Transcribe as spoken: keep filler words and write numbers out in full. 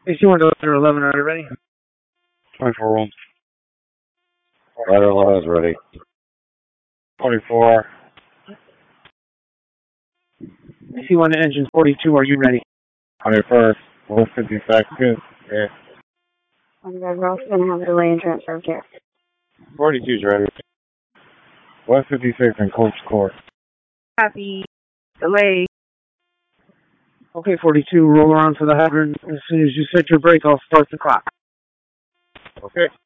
If you want to go eleven, are you ready? twenty-four one. Ladder eleven is ready. twenty-four. If you want to engine forty-two, are you ready? twenty-first. one fifty seconds. Yeah. We're also going to have a delay in transfer of care. forty-two is ready. one fifty-six in coach course. Copy. Delay. Okay, forty-two, roll around for the hydrant. As soon as you set your brake, I'll start the clock. Okay.